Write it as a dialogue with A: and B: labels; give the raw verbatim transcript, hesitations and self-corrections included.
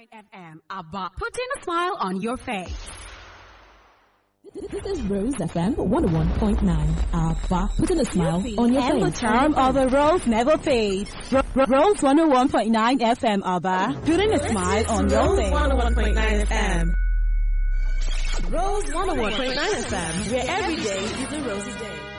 A: F M, ABBA, putting a smile on your face.
B: This is Rose F M one oh one point nine. ABBA, putting a smile on your
C: and
B: face.
C: the charm of the Rose never fades. Ro- Ro- Rose one oh one point nine F M, ABBA, putting a smile on your face.
D: one oh one point nine F M. Rose one oh one point nine F M, where every day is a rosy day.